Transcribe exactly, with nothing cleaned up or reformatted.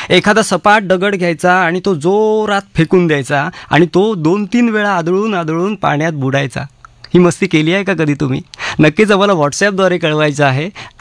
एखादा सपाट दगड घ्यायचा आणि तो जोरात फेकून द्यायचा आणि तो दोन तीन वेळा आदळून आदळून पाण्यात बुडायचा. ही मस्ती केली आहे का कधी तुम्ही? नक्कीच आम्हाला व्हॉट्सॲपद्वारे कळवायचं आहे.